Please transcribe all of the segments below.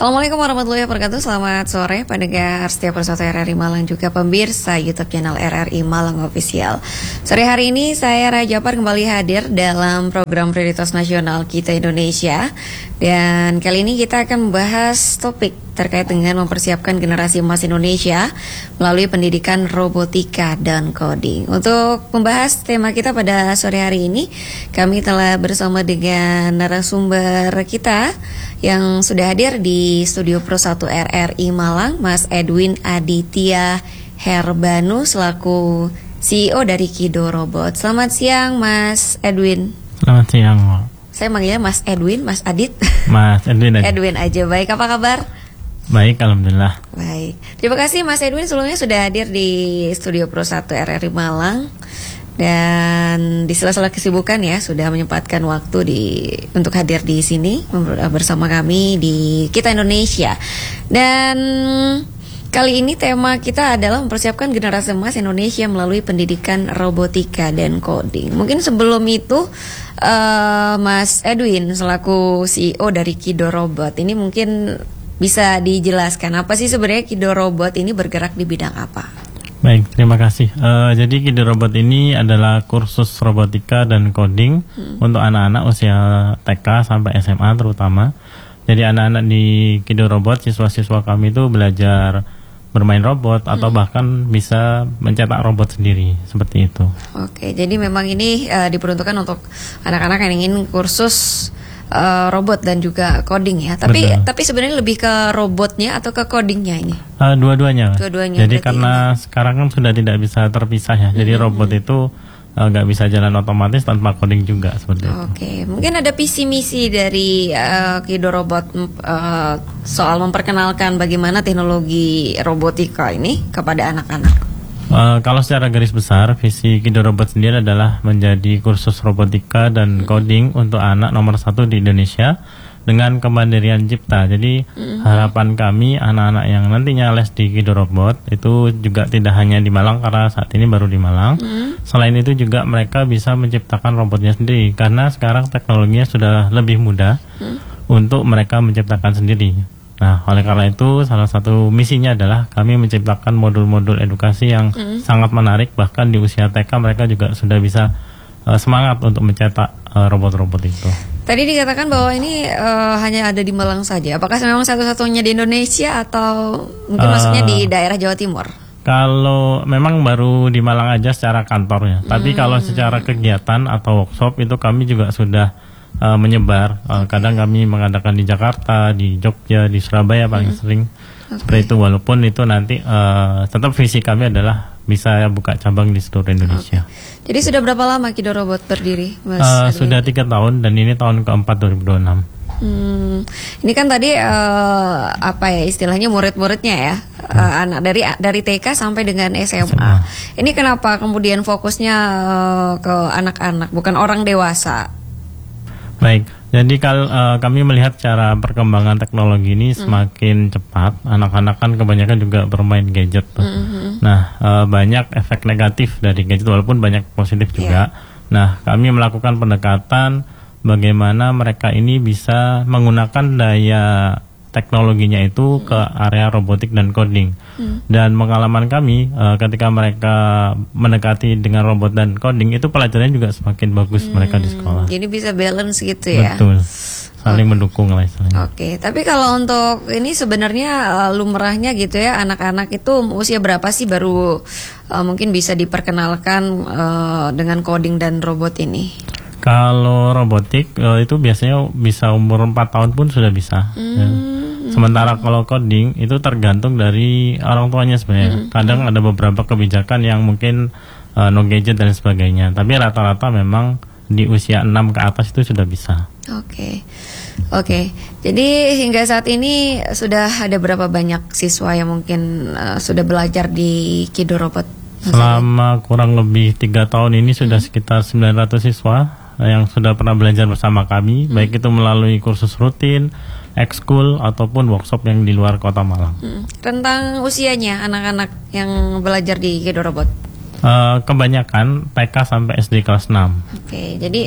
Assalamualaikum warahmatullahi wabarakatuh. Selamat sore pendengar setiap persatu RRI Malang, juga pemirsa YouTube channel RRI Malang Official. Sore hari ini saya Raja Par kembali hadir dalam program Prioritas Nasional Kita Indonesia. Dan kali ini kita akan membahas topik terkait dengan mempersiapkan generasi emas Indonesia melalui pendidikan robotika dan coding. Untuk membahas tema kita pada sore hari ini, kami telah bersama dengan narasumber kita yang sudah hadir di Studio Pro 1 RRI Malang, Mas Edwin Aditya Herbanu selaku CEO dari Kido Robot. Selamat siang Mas Edwin. Selamat siang. Saya manggilnya Mas Edwin, Mas Adit. Mas Edwin aja. Edwin aja. Baik, apa kabar? Baik, alhamdulillah. Baik. Terima kasih Mas Edwin sebelumnya sudah hadir di Studio Pro 1 RRI Malang. Dan di sela-sela kesibukan ya sudah menyempatkan waktu untuk hadir di sini bersama kami di Kita Indonesia. Dan kali ini tema kita adalah mempersiapkan generasi emas Indonesia melalui pendidikan robotika dan coding. Mungkin sebelum itu Mas Edwin selaku CEO dari Kido Robot ini mungkin bisa dijelaskan apa sih sebenarnya Kido Robot ini bergerak di bidang apa? Baik, terima kasih. Jadi Kido Robot ini adalah kursus robotika dan coding untuk anak-anak usia TK sampai SMA terutama. Jadi anak-anak di Kido Robot, siswa-siswa kami itu belajar bermain robot atau bahkan bisa mencetak robot sendiri, seperti itu. Oke, jadi memang ini diperuntukkan untuk anak-anak yang ingin kursus robot dan juga coding ya. Tapi sebenarnya lebih ke robotnya atau ke codingnya ini? Dua-duanya. Jadi karena ini sekarang kan sudah tidak bisa terpisah ya. Jadi robot itu nggak bisa jalan otomatis tanpa coding juga seperti itu. Oke, mungkin ada visi misi dari Kido Robot soal memperkenalkan bagaimana teknologi robotika ini kepada anak-anak. Kalau secara garis besar, visi Kido Robot sendiri adalah menjadi kursus robotika dan coding untuk anak nomor 1 di Indonesia dengan kemandirian cipta. Jadi harapan kami anak-anak yang nantinya les di Kido Robot itu juga tidak hanya di Malang karena saat ini baru di Malang. Selain itu juga mereka bisa menciptakan robotnya sendiri karena sekarang teknologinya sudah lebih mudah untuk mereka menciptakan sendiri. Nah, oleh karena itu salah satu misinya adalah kami menciptakan modul-modul edukasi yang sangat menarik. Bahkan di usia TK mereka juga sudah bisa semangat untuk mencetak robot-robot itu. Tadi dikatakan bahwa ini hanya ada di Malang saja. Apakah memang satu-satunya di Indonesia atau mungkin maksudnya di daerah Jawa Timur? Kalau memang baru di Malang aja secara kantornya. Tapi kalau secara kegiatan atau workshop itu kami juga sudah menyebar. Kadang kami mengadakan di Jakarta, di Jogja, di Surabaya paling sering. Seperti itu, walaupun itu nanti tetap visi kami adalah bisa buka cabang di seluruh Indonesia. Jadi sudah berapa lama Kido Robot berdiri, Mas? Sudah 3 tahun dan ini tahun keempat 2026. Ini kan tadi apa ya istilahnya murid-muridnya ya, anak dari TK sampai dengan SMA. Ini kenapa kemudian fokusnya ke anak-anak bukan orang dewasa? Baik, jadi kalau kami melihat cara perkembangan teknologi ini semakin cepat, anak-anak kan kebanyakan juga bermain gadget tuh. Nah, banyak efek negatif dari gadget walaupun banyak positif juga. Nah, kami melakukan pendekatan bagaimana mereka ini bisa menggunakan daya teknologinya itu ke area robotik dan coding. Dan pengalaman kami ketika mereka mendekati dengan robot dan coding itu pelajarannya juga semakin bagus mereka di sekolah. Jadi bisa balance gitu ya. Betul. Saling mendukung lah istilahnya. Oke, tapi kalau untuk ini sebenarnya lumrahnya gitu ya, anak-anak itu usia berapa sih baru mungkin bisa diperkenalkan dengan coding dan robot ini? Kalau robotik itu biasanya bisa umur 4 tahun pun sudah bisa. Ya. Sementara kalau coding itu tergantung dari orang tuanya sebenarnya. Kadang ada beberapa kebijakan yang mungkin no gadget dan sebagainya. Tapi rata-rata memang di usia 6 ke atas itu sudah bisa. Oke. Jadi hingga saat ini sudah ada berapa banyak siswa yang mungkin sudah belajar di Kido Robot? Selama kurang lebih 3 tahun ini sudah sekitar 900 siswa yang sudah pernah belajar bersama kami, baik itu melalui kursus rutin, ekskul ataupun workshop yang di luar kota Malang. Rentang usianya anak-anak yang belajar di Kido Robot? Kebanyakan TK sampai SD kelas 6. Oke, jadi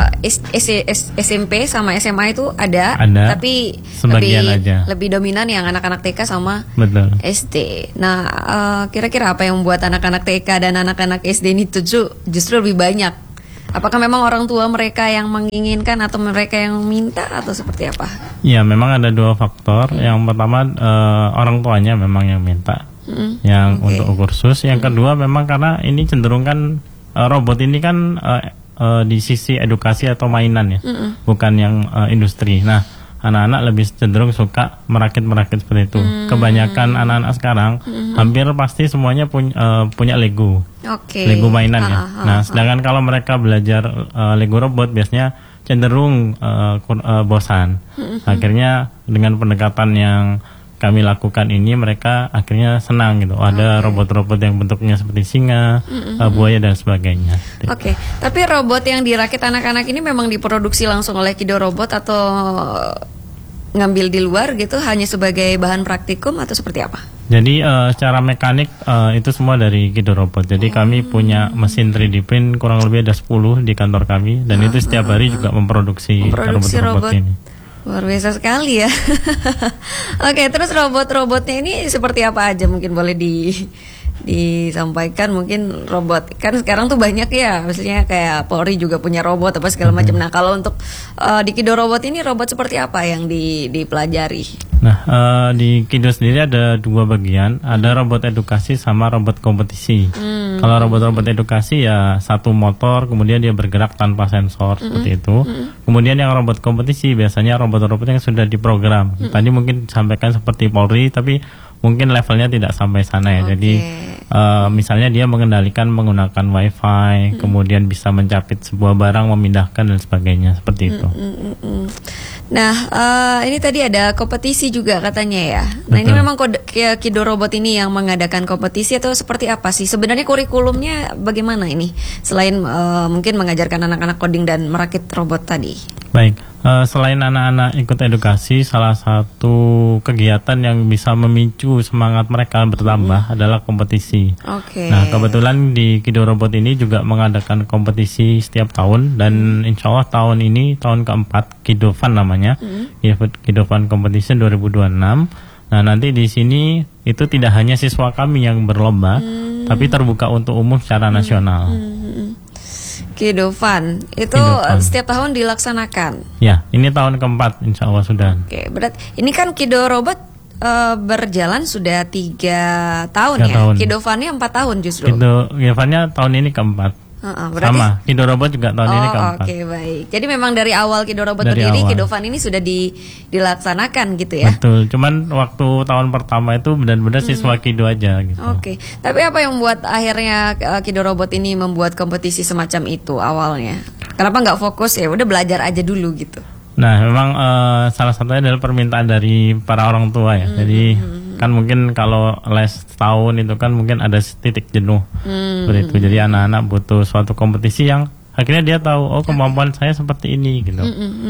SMP sama SMA itu ada tapi sebagian aja. Lebih dominan yang anak-anak TK sama Betul. SD. Nah, kira-kira apa yang membuat anak-anak TK dan anak-anak SD ini justru lebih banyak? Apakah memang orang tua mereka yang menginginkan atau mereka yang minta atau seperti apa? Ya, memang ada dua faktor. Yang pertama orang tuanya memang yang minta. Yang untuk kursus. Yang kedua memang karena ini cenderung kan robot ini kan di sisi edukasi atau mainan ya, bukan yang industri. Nah, anak-anak lebih cenderung suka merakit seperti itu. Kebanyakan anak-anak sekarang hampir pasti semuanya punya Lego, Lego mainan ya. Nah, sedangkan kalau mereka belajar Lego robot biasanya cenderung bosan. Akhirnya dengan pendekatan yang kami lakukan ini mereka akhirnya senang gitu. Ada robot-robot yang bentuknya seperti singa, buaya dan sebagainya. Oke, tapi robot yang dirakit anak-anak ini memang diproduksi langsung oleh Kido Robot atau ngambil di luar gitu hanya sebagai bahan praktikum atau seperti apa? Jadi secara mekanik itu semua dari Kido Robot. Jadi kami punya mesin 3D print kurang lebih ada 10 di kantor kami dan itu setiap hari juga memproduksi robot-robot ini. Luar biasa sekali ya. Oke, terus robot-robotnya ini seperti apa aja mungkin boleh disampaikan. Mungkin robot kan sekarang tuh banyak ya, maksudnya kayak Polri juga punya robot apa segala macam. Nah, kalau untuk di Kido Robot ini robot seperti apa yang dipelajari? Nah, di Kido sendiri ada dua bagian, ada robot edukasi sama robot kompetisi. Kalau robot-robot edukasi ya satu motor, kemudian dia bergerak tanpa sensor seperti itu. Kemudian yang robot kompetisi biasanya robot-robot yang sudah diprogram. Tadi mungkin disampaikan seperti Polri, tapi mungkin levelnya tidak sampai sana ya. Jadi misalnya dia mengendalikan menggunakan WiFi, kemudian bisa mencapit sebuah barang, memindahkan dan sebagainya seperti itu. Nah, ini tadi ada kompetisi juga katanya ya. Nah, ini memang Kido Robot ini yang mengadakan kompetisi atau seperti apa sih? Sebenarnya kurikulumnya bagaimana ini? Selain mungkin mengajarkan anak-anak coding dan merakit robot tadi. Baik, selain anak-anak ikut edukasi, salah satu kegiatan yang bisa memicu semangat mereka bertambah adalah kompetisi. Nah, kebetulan di Kido Robot ini juga mengadakan kompetisi setiap tahun dan insya Allah tahun ini tahun keempat Kido Fun namanya, Kido Fun Competition 2026. Nah, nanti di sini itu tidak hanya siswa kami yang berlomba, tapi terbuka untuk umum secara nasional. Kido Fun itu setiap tahun dilaksanakan. Ya, ini tahun keempat insya Allah sudah. Oke, berarti ini kan Kido Robot berjalan sudah 3 tahun ya. Kido Fun-nya 4 tahun justru. Kido Fun-nya tahun ini keempat. Berarti, sama, Kido Robot juga tahun ini keempat. Oke, baik. Jadi memang dari awal Kido Robot berdiri, Kido Fun ini sudah dilaksanakan gitu ya? Betul, cuman waktu tahun pertama itu benar-benar siswa Kido aja gitu. Oke, tapi apa yang membuat akhirnya Kido Robot ini membuat kompetisi semacam itu awalnya? Kenapa nggak fokus ya udah belajar aja dulu gitu? Nah, memang salah satunya adalah permintaan dari para orang tua ya. Jadi kan mungkin kalau les setahun itu kan mungkin ada titik jenuh seperti itu. Jadi anak-anak butuh suatu kompetisi yang akhirnya dia tahu oh kemampuan saya seperti ini gitu.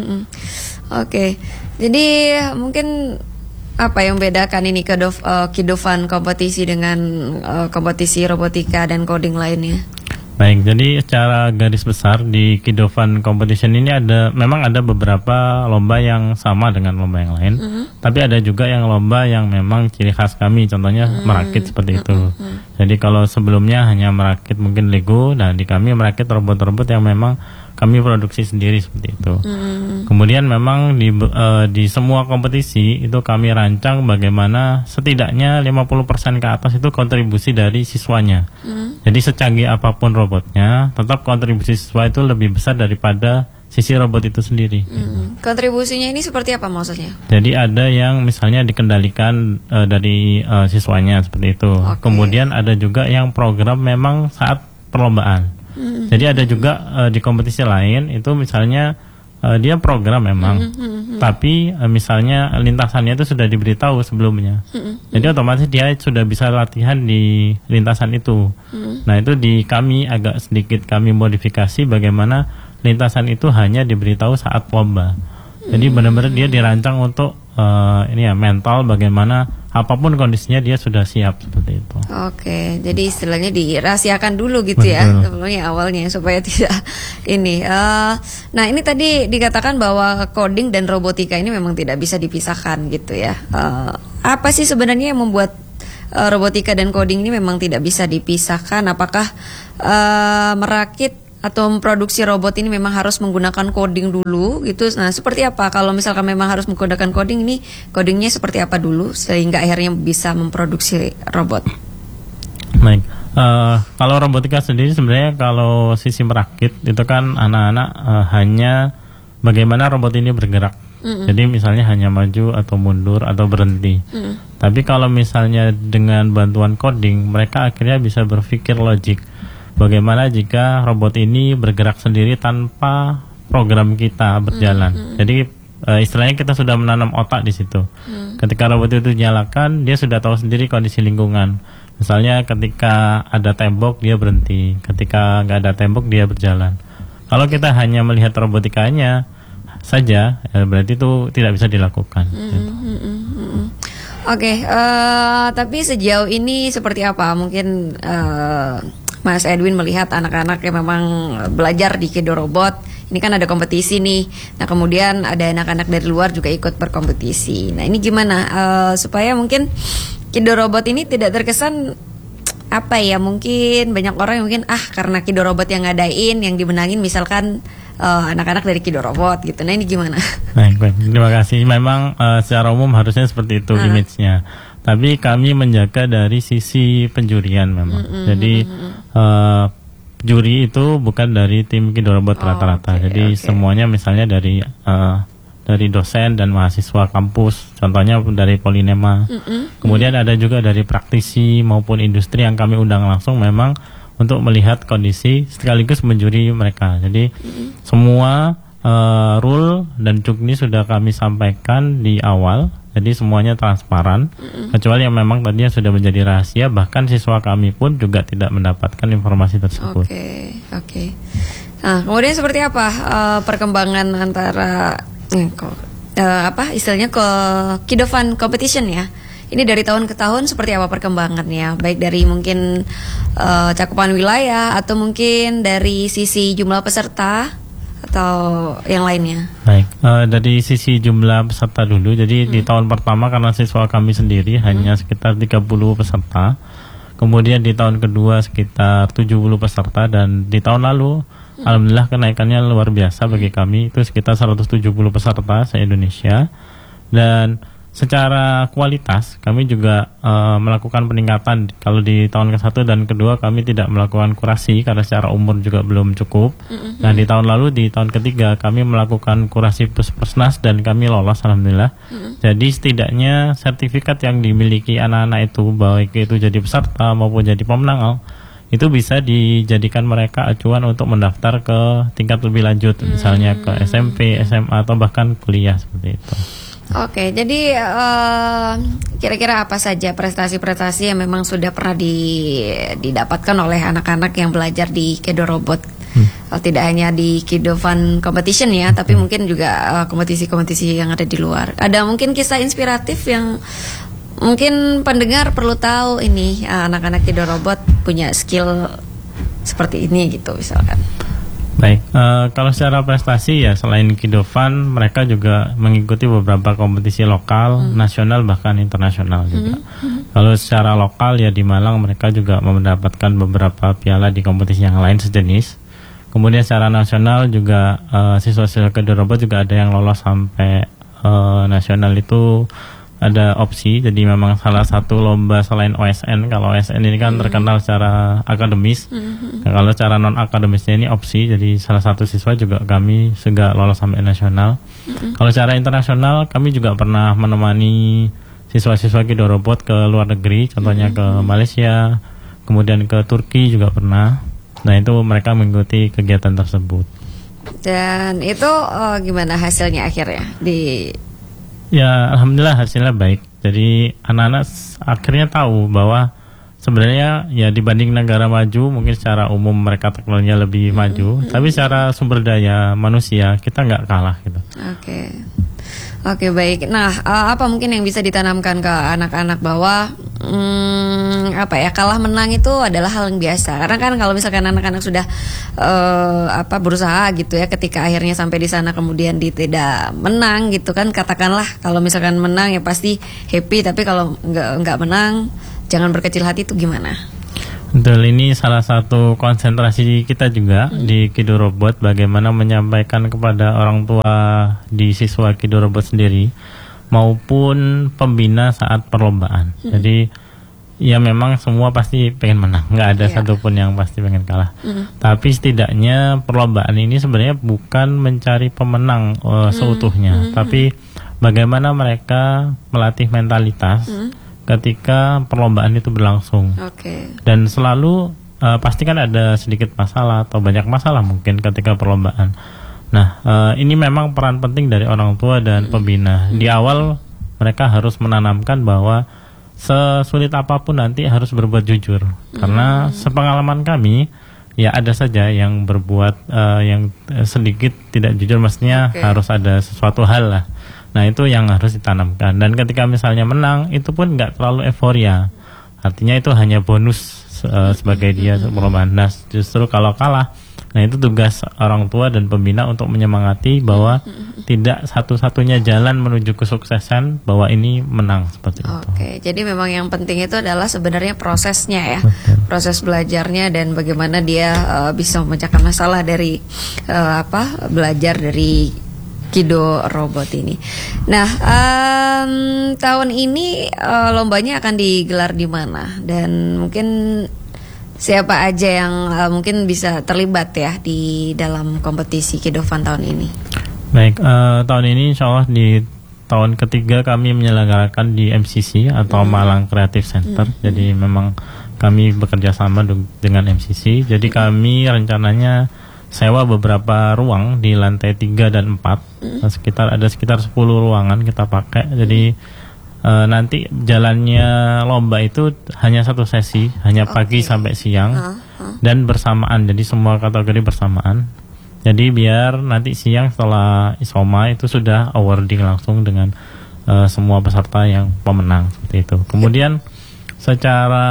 Oke, jadi mungkin apa yang membedakan ini Kido Fun kompetisi dengan kompetisi robotika dan coding lainnya? Baik, jadi secara garis besar di Kido Fun Competition ini memang ada beberapa lomba yang sama dengan lomba yang lain, tapi ada juga yang lomba yang memang ciri khas kami, contohnya merakit seperti itu. Jadi kalau sebelumnya hanya merakit mungkin Lego, nah di kami merakit robot-robot yang memang kami produksi sendiri seperti itu. Kemudian memang di semua kompetisi itu kami rancang bagaimana setidaknya 50% ke atas itu kontribusi dari siswanya. Jadi secanggih apapun robotnya, tetap kontribusi siswa itu lebih besar daripada sisi robot itu sendiri. Kontribusinya ini seperti apa maksudnya? Jadi ada yang misalnya dikendalikan dari siswanya seperti itu. Kemudian ada juga yang program memang saat perlombaan. Jadi ada juga di kompetisi lain itu misalnya dia program memang, tapi misalnya lintasannya itu sudah diberitahu sebelumnya. Jadi otomatis dia sudah bisa latihan di lintasan itu. Nah itu di kami agak sedikit kami modifikasi bagaimana lintasan itu hanya diberitahu saat lomba. Jadi benar-benar dia dirancang untuk mental, bagaimana apapun kondisinya dia sudah siap seperti itu. Oke, jadi istilahnya dirahasiakan dulu gitu. Betul. Ya sebelumnya awalnya supaya tidak ini. Nah ini tadi dikatakan bahwa coding dan robotika ini memang tidak bisa dipisahkan gitu ya. Apa sih sebenarnya yang membuat robotika dan coding ini memang tidak bisa dipisahkan? Apakah merakit atau memproduksi robot ini memang harus menggunakan coding dulu gitu? Nah seperti apa kalau misalkan memang harus menggunakan coding, ini codingnya seperti apa dulu sehingga akhirnya bisa memproduksi robot? Baik, kalau robotika sendiri sebenarnya kalau sisi merakit itu kan anak-anak hanya bagaimana robot ini bergerak. Jadi misalnya hanya maju atau mundur atau berhenti. Tapi kalau misalnya dengan bantuan coding, mereka akhirnya bisa berpikir logik. Bagaimana jika robot ini bergerak sendiri tanpa program kita berjalan? Jadi istilahnya kita sudah menanam otak di situ. Ketika robot itu dinyalakan, dia sudah tahu sendiri kondisi lingkungan. Misalnya ketika ada tembok dia berhenti, ketika nggak ada tembok dia berjalan. Kalau kita hanya melihat robotikanya saja, berarti itu tidak bisa dilakukan. Oke, tapi sejauh ini seperti apa? Mungkin Mas Edwin melihat anak-anak yang memang belajar di Kido Robot. Ini kan ada kompetisi nih. Nah kemudian ada anak-anak dari luar juga ikut berkompetisi. Nah ini gimana supaya mungkin Kido Robot ini tidak terkesan mungkin banyak orang yang mungkin karena Kido Robot yang ngadain, yang dimenangin misalkan anak-anak dari Kido Robot gitu. Nah ini gimana? Baik, terima kasih. Memang secara umum harusnya seperti itu image-nya. Tapi kami menjaga dari sisi penjurian memang. Jadi juri itu bukan dari tim Kido Robot rata-rata. Jadi semuanya misalnya dari dosen dan mahasiswa kampus. Contohnya dari Polinema. Kemudian ada juga dari praktisi maupun industri yang kami undang langsung memang untuk melihat kondisi sekaligus menjuri mereka. Jadi semua rule dan jukni sudah kami sampaikan di awal. Jadi semuanya transparan, kecuali yang memang tadinya sudah menjadi rahasia, bahkan siswa kami pun juga tidak mendapatkan informasi tersebut. Oke. Nah, kemudian seperti apa perkembangan antara istilahnya Kido Fun Competition ya? Ini dari tahun ke tahun seperti apa perkembangannya? Baik dari mungkin cakupan wilayah atau mungkin dari sisi jumlah peserta atau yang lainnya? Baik, dari sisi jumlah peserta dulu. Jadi di tahun pertama karena siswa kami sendiri hanya sekitar 30 peserta. Kemudian di tahun kedua sekitar 70 peserta, dan di tahun lalu alhamdulillah kenaikannya luar biasa bagi kami, itu sekitar 170 peserta se-Indonesia. Dan secara kualitas kami juga melakukan peningkatan. Kalau di tahun ke-1 dan kedua kami tidak melakukan kurasi karena secara umur juga belum cukup. Nah di tahun lalu, di tahun ketiga kami melakukan kurasi Puskesmas dan kami lolos alhamdulillah. Jadi setidaknya sertifikat yang dimiliki anak-anak itu, baik itu jadi peserta maupun jadi pemenang, itu bisa dijadikan mereka acuan untuk mendaftar ke tingkat lebih lanjut, misalnya ke SMP, SMA atau bahkan kuliah seperti itu. Oke, jadi kira-kira apa saja prestasi-prestasi yang memang sudah pernah didapatkan oleh anak-anak yang belajar di Kido Robot? Tidak hanya di Kido Fun Competition ya, tapi mungkin juga kompetisi-kompetisi yang ada di luar. Ada mungkin kisah inspiratif yang mungkin pendengar perlu tahu ini, anak-anak Kido Robot punya skill seperti ini gitu misalkan. Baik, kalau secara prestasi ya selain Kido Fun, mereka juga mengikuti beberapa kompetisi lokal, nasional bahkan internasional juga. Kalau secara lokal ya di Malang mereka juga mendapatkan beberapa piala di kompetisi yang lain sejenis. Kemudian secara nasional juga siswa-siswa Kido Robot juga ada yang lolos sampai nasional, itu ada opsi. Jadi memang salah satu lomba selain OSN, kalau OSN ini kan terkenal secara akademis, nah, kalau secara non akademisnya ini opsi. Jadi salah satu siswa juga kami juga lolos sampai nasional. Kalau secara internasional kami juga pernah menemani siswa-siswa Kido Robot ke luar negeri, contohnya ke Malaysia, kemudian ke Turki juga pernah. Nah itu mereka mengikuti kegiatan tersebut. Dan itu gimana hasilnya akhirnya Ya alhamdulillah hasilnya baik. Jadi anak-anak akhirnya tahu bahwa sebenarnya ya dibanding negara maju mungkin secara umum mereka teknologinya lebih maju, tapi secara sumber daya manusia kita nggak kalah gitu. Oke. Oke, baik. Nah, apa mungkin yang bisa ditanamkan ke anak-anak bahwa kalah menang itu adalah hal yang biasa. Karena kan kalau misalkan anak-anak sudah berusaha gitu ya, ketika akhirnya sampai di sana kemudian tidak menang gitu kan, katakanlah kalau misalkan menang ya pasti happy, tapi kalau nggak menang jangan berkecil hati, itu gimana? Betul, ini salah satu konsentrasi kita juga di Kido Robot, bagaimana menyampaikan kepada orang tua di siswa Kido Robot sendiri maupun pembina saat perlombaan. Jadi ya memang semua pasti pengen menang, nggak ada satupun yang pasti pengen kalah. Tapi setidaknya perlombaan ini sebenarnya bukan mencari pemenang seutuhnya, tapi bagaimana mereka melatih mentalitas ketika perlombaan itu berlangsung. Dan selalu pasti kan ada sedikit masalah atau banyak masalah mungkin ketika perlombaan. Nah, ini memang peran penting dari orang tua dan pembina. Di awal mereka harus menanamkan bahwa sesulit apapun nanti harus berbuat jujur. Karena sepengalaman kami, ya ada saja yang berbuat yang sedikit tidak jujur, maksudnya harus ada sesuatu hal lah. Nah, itu yang harus ditanamkan. Dan ketika misalnya menang, itu pun nggak terlalu euforia. Artinya itu hanya bonus sebagai dia perlombaan. Nah, justru kalau kalah, nah itu tugas orang tua dan pembina untuk menyemangati bahwa tidak satu-satunya jalan menuju kesuksesan bahwa ini menang, seperti itu. Oke, jadi memang yang penting itu adalah sebenarnya prosesnya ya. Proses belajarnya dan bagaimana dia bisa memecahkan masalah dari belajar dari Kido Robot ini. Nah, tahun ini lombanya akan digelar di mana? Dan mungkin siapa aja yang mungkin bisa terlibat ya di dalam kompetisi Kido Fun tahun ini? Baik, tahun ini insya Allah di tahun ketiga kami menyelenggarakan di MCC atau Malang Creative Center. Jadi memang kami bekerja sama dengan MCC. Jadi kami rencananya sewa beberapa ruang di lantai 3 dan 4. Ada sekitar 10 ruangan kita pakai. Jadi nanti jalannya lomba itu hanya satu sesi, hanya pagi sampai siang dan bersamaan. Jadi semua kategori bersamaan. Jadi biar nanti siang setelah isoma itu sudah awarding langsung dengan semua peserta yang pemenang, seperti itu. Kemudian secara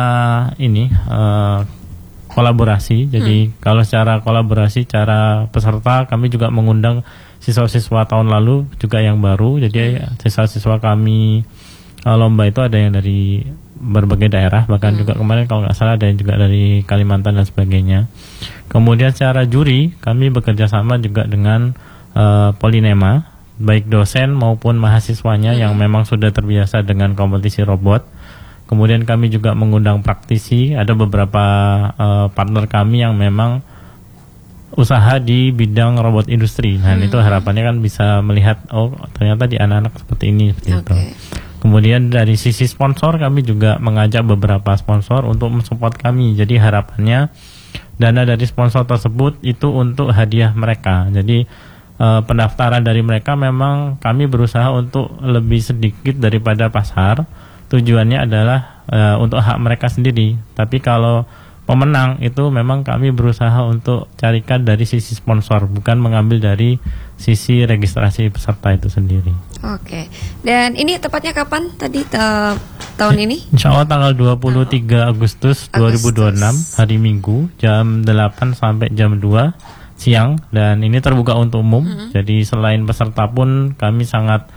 kolaborasi. Jadi kalau secara kolaborasi, cara peserta kami juga mengundang siswa-siswa tahun lalu juga yang baru. Jadi siswa-siswa kami lomba itu ada yang dari berbagai daerah, bahkan juga kemarin kalau nggak salah ada yang juga dari Kalimantan dan sebagainya. Kemudian secara juri kami bekerja sama juga dengan Polinema, baik dosen maupun mahasiswanya yang memang sudah terbiasa dengan kompetisi robot. Kemudian kami juga mengundang praktisi, ada beberapa partner kami yang memang usaha di bidang robot industri. Nah, itu harapannya kan bisa melihat, oh ternyata di anak-anak seperti ini, seperti itu. Kemudian dari sisi sponsor kami juga mengajak beberapa sponsor untuk mensupport kami. Jadi harapannya dana dari sponsor tersebut itu untuk hadiah mereka. Jadi pendaftaran dari mereka memang kami berusaha untuk lebih sedikit daripada pasar. Tujuannya adalah untuk hak mereka sendiri. Tapi kalau pemenang itu memang kami berusaha untuk carikan dari sisi sponsor, bukan mengambil dari sisi registrasi peserta itu sendiri. Oke. Dan ini tepatnya kapan tadi tahun ini? Insya Allah tanggal 23 Agustus 2026 hari Minggu jam 8 sampai jam 2 siang. Dan ini terbuka untuk umum. Jadi selain peserta pun kami sangat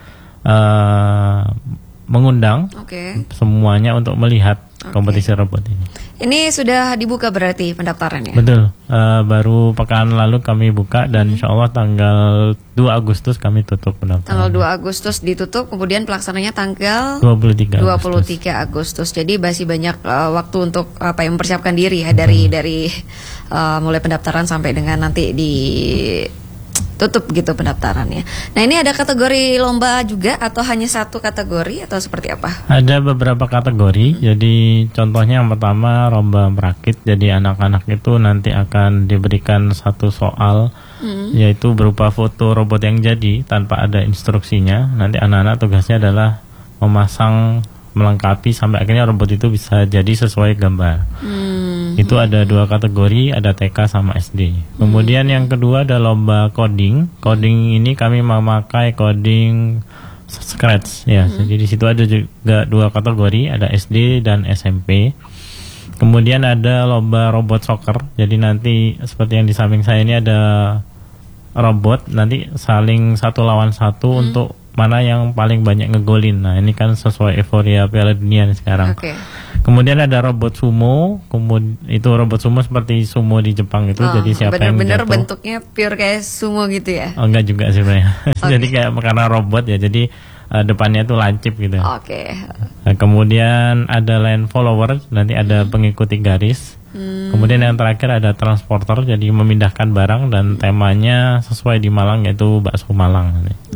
mengundang semuanya untuk melihat kompetisi robot ini. Ini sudah dibuka berarti pendaftarannya? Betul, baru pekan lalu kami buka dan insya Allah tanggal 2 Agustus kami tutup pendaftaran. Tanggal 2 Agustus ditutup, kemudian pelaksananya tanggal 23 Agustus. Jadi masih banyak waktu untuk mempersiapkan diri ya, dari mulai pendaftaran sampai dengan nanti di tutup gitu pendaftarannya. Nah, ini ada kategori lomba juga atau hanya satu kategori atau seperti apa? Ada beberapa kategori. Jadi contohnya yang pertama lomba merakit. Jadi anak-anak itu nanti akan diberikan satu soal yaitu berupa foto robot yang jadi tanpa ada instruksinya. Nanti anak-anak tugasnya adalah memasang melengkapi sampai akhirnya robot itu bisa jadi sesuai gambar. Itu ada 2 kategori, ada TK sama SD. Kemudian yang kedua ada lomba coding. Coding ini kami memakai coding Scratch ya. Jadi di situ ada juga 2 kategori, ada SD dan SMP. Kemudian ada lomba robot soccer. Jadi nanti seperti yang di samping saya ini ada robot, nanti saling 1 lawan 1 untuk mana yang paling banyak ngegolin. Nah ini kan sesuai euforia Piala Dunia nih sekarang. Kemudian ada robot sumo. Itu robot sumo seperti sumo di Jepang itu. Jadi siapa yang bener-bener jatuh, bentuknya pure kayak sumo gitu ya? Oh enggak juga sih sebenarnya. Jadi kayak karena robot ya, jadi depannya tuh lancip gitu. Nah, kemudian ada line follower, nanti ada pengikuti garis. Kemudian yang terakhir ada transporter, jadi memindahkan barang, dan temanya sesuai di Malang yaitu bakso Malang.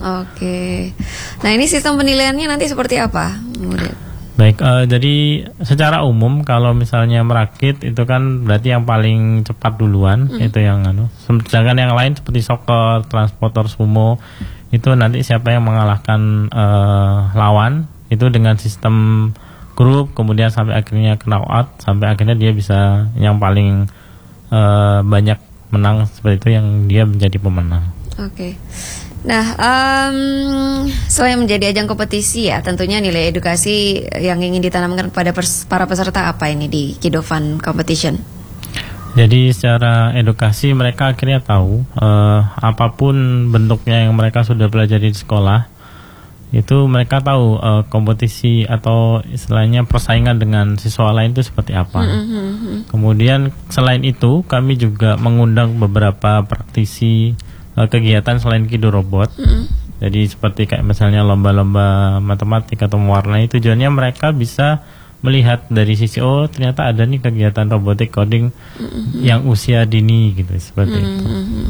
Nah ini sistem penilaiannya nanti seperti apa? Baik, jadi secara umum kalau misalnya merakit itu kan berarti yang paling cepat duluan, itu yang sedangkan yang lain seperti soccer, transporter, sumo itu nanti siapa yang mengalahkan lawan itu dengan sistem grup, kemudian sampai akhirnya knock out, sampai akhirnya dia bisa yang paling banyak menang seperti itu, yang dia menjadi pemenang. Nah, selain menjadi ajang kompetisi ya, tentunya nilai edukasi yang ingin ditanamkan kepada para peserta apa ini di Kido Fun Competition? Jadi secara edukasi mereka akhirnya tahu apapun bentuknya yang mereka sudah pelajari di sekolah, itu mereka tahu kompetisi atau istilahnya persaingan dengan siswa lain itu seperti apa. Kemudian selain itu kami juga mengundang beberapa praktisi kegiatan selain Kido Robot. Jadi seperti kayak misalnya lomba-lomba matematik atau mewarnai, tujuannya mereka bisa melihat dari sisi ternyata ada nih kegiatan robotik coding yang usia dini gitu, seperti itu.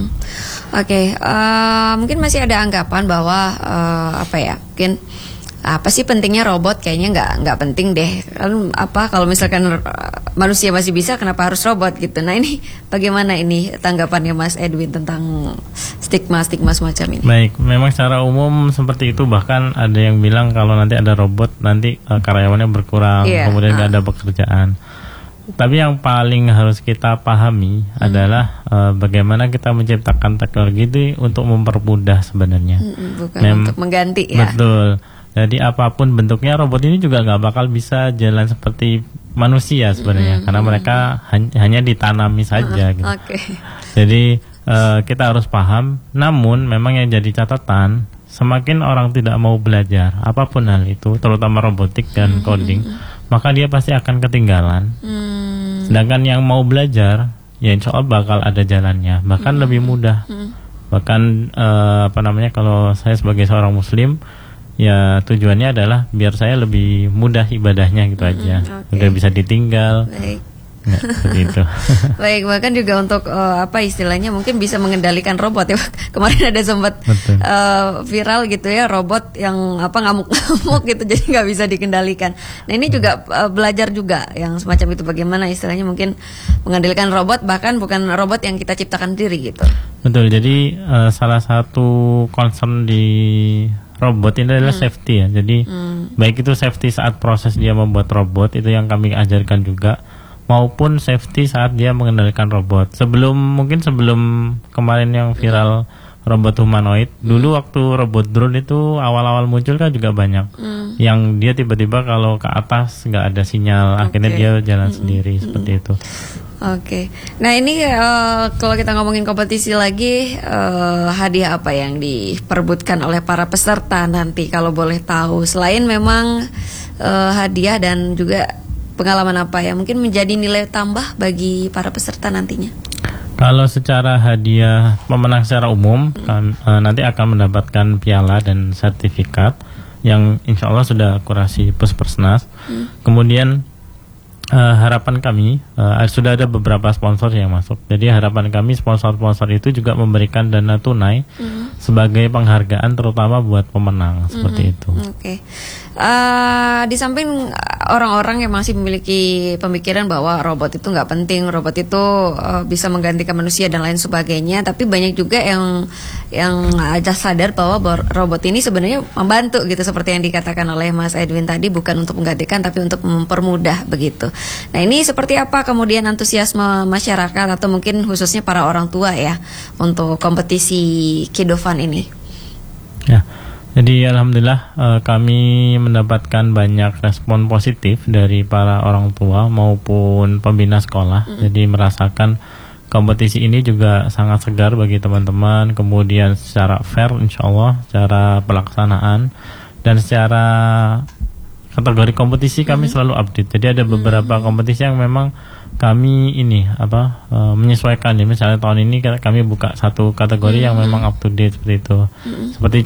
Mungkin masih ada anggapan bahwa mungkin apa sih pentingnya robot, kayaknya nggak penting deh. Kalau misalkan manusia masih bisa, kenapa harus robot gitu. Nah ini bagaimana ini tanggapannya Mas Edwin tentang stigma semacam ini? Baik, memang secara umum seperti itu. Bahkan ada yang bilang kalau nanti ada robot nanti karyawannya berkurang, kemudian nggak ada pekerjaan. Tapi yang paling harus kita pahami adalah bagaimana kita menciptakan teknologi itu untuk mempermudah sebenarnya, bukan untuk mengganti ya. Betul. Jadi apapun bentuknya, robot ini juga nggak bakal bisa jalan seperti manusia sebenarnya, karena mereka hanya ditanami saja. Gitu. Jadi kita harus paham. Namun memang yang jadi catatan, semakin orang tidak mau belajar apapun hal itu, terutama robotik dan coding, maka dia pasti akan ketinggalan. Sedangkan yang mau belajar, ya insya Allah bakal ada jalannya, bahkan lebih mudah. Bahkan kalau saya sebagai seorang Muslim, ya tujuannya adalah biar saya lebih mudah ibadahnya gitu aja, udah bisa ditinggal. Nggak, seperti itu. Baik, bahkan juga untuk istilahnya mungkin bisa mengendalikan robot ya. Kemarin ada sempat viral gitu ya, robot yang ngamuk-ngamuk gitu, jadi nggak bisa dikendalikan. Nah ini juga belajar juga yang semacam itu, bagaimana istilahnya mungkin mengendalikan robot, bahkan bukan robot yang kita ciptakan sendiri gitu. Betul. Jadi salah satu concern di robot ini adalah safety ya. Jadi baik itu safety saat proses dia membuat robot, itu yang kami ajarkan juga, maupun safety saat dia mengendalikan robot. Sebelum kemarin yang viral robot humanoid, dulu waktu robot drone itu awal-awal muncul kan juga banyak yang dia tiba-tiba kalau ke atas nggak ada sinyal, akhirnya dia jalan sendiri, seperti itu. Nah ini kalau kita ngomongin kompetisi lagi, hadiah apa yang diperebutkan oleh para peserta nanti kalau boleh tahu, selain memang hadiah dan juga pengalaman apa yang mungkin menjadi nilai tambah bagi para peserta nantinya? Kalau secara hadiah pemenang secara umum nanti akan mendapatkan piala dan sertifikat yang insya Allah sudah kurasi Puspersnas. Kemudian harapan kami sudah ada beberapa sponsor yang masuk. Jadi harapan kami sponsor-sponsor itu juga memberikan dana tunai sebagai penghargaan terutama buat pemenang seperti itu. Oke. Di samping orang-orang yang masih memiliki pemikiran bahwa robot itu nggak penting, robot itu bisa menggantikan manusia dan lain sebagainya, tapi banyak juga yang aja sadar bahwa robot ini sebenarnya membantu gitu, seperti yang dikatakan oleh Mas Edwin tadi, bukan untuk menggantikan tapi untuk mempermudah begitu. Nah, ini seperti apa kemudian antusiasme masyarakat atau mungkin khususnya para orang tua ya untuk kompetisi Kidofan ini? Ya, jadi alhamdulillah kami mendapatkan banyak respon positif dari para orang tua maupun pembina sekolah. Jadi merasakan kompetisi ini juga sangat segar bagi teman-teman. Kemudian secara fair insya Allah, secara pelaksanaan dan secara kategori kompetisi kami selalu update. Jadi ada beberapa kompetisi yang memang kami menyesuaikan. Misalnya tahun ini kami buka satu kategori yang memang up to date seperti itu. Seperti